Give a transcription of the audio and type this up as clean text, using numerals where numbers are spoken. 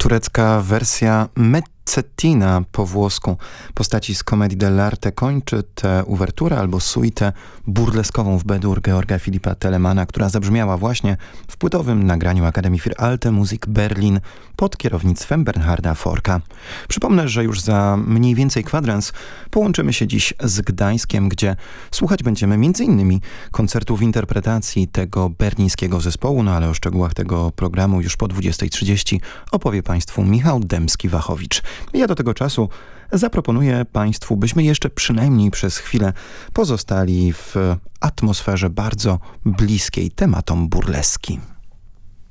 turecka wersja Mezzettina po włosku postaci z komedii dell'arte kończy tę uwerturę albo suitę burleskową w B-dur Georga Filipa Telemana, która zabrzmiała właśnie w płytowym nagraniu Akademii für Alte Musik Berlin pod kierownictwem Bernharda Forka. Przypomnę, że już za mniej więcej kwadrans połączymy się dziś z Gdańskiem, gdzie słuchać będziemy m.in. koncertów interpretacji tego berlińskiego zespołu, no ale o szczegółach tego programu już po 20:30 opowie Państwu Michał Dębski-Wachowicz. Ja do tego czasu zaproponuję Państwu, byśmy jeszcze przynajmniej przez chwilę pozostali w atmosferze bardzo bliskiej tematom burleski.